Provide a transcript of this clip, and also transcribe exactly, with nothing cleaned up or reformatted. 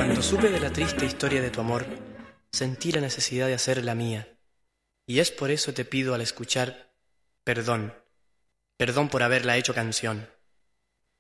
Cuando supe de la triste historia de tu amor, sentí la necesidad de hacer la mía, y es por eso te pido al escuchar perdón, perdón por haberla hecho canción.